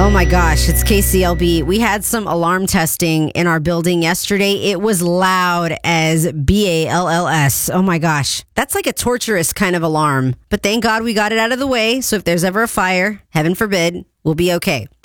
Oh my gosh, it's KCLB. We had some alarm testing in our building yesterday. It was loud as BALLS. Oh my gosh, that's like a torturous kind of alarm. But thank God we got it out of the way. So if there's ever a fire, heaven forbid, we'll be okay.